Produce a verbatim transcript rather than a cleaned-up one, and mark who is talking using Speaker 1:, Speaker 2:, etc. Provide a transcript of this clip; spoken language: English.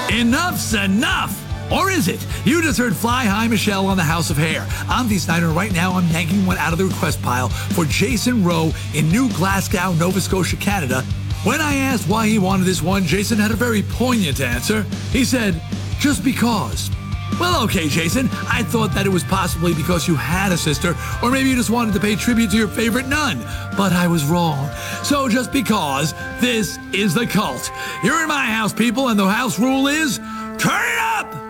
Speaker 1: Enough's enough! Or is it? You just heard Fly High Michelle on the House of Hair. I'm Dee Snider, and right now I'm yanking one out of the request pile for Jason Rowe in New Glasgow, Nova Scotia, Canada. When I asked why he wanted this one, Jason had a very poignant answer. He said, just because. Well, okay, Jason, I thought that it was possibly because you had a sister, or maybe you just wanted to pay tribute to your favorite nun. But I was wrong. So just because, this is The Cult. You're in my house, people, and the house rule is, turn it up!